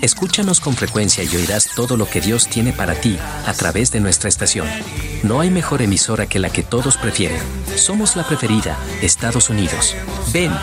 Escúchanos con frecuencia y oirás todo lo que Dios tiene para ti a través de nuestra estación. No hay mejor emisora que la que todos prefieren. Somos la preferida, Estados Unidos. Ven